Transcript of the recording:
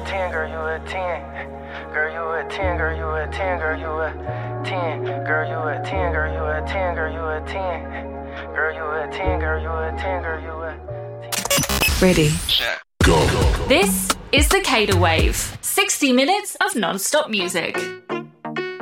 10, girl, you a 10. Girl, you a 10, girl, you a 10, girl, you a 10. Girl, you a 10, girl, you a 10, girl, you a 10. Girl, you a 10, girl, you a 10, girl, you a 10. Ready. Check. Go. This is the Cater Wave. 60 minutes of non-stop music.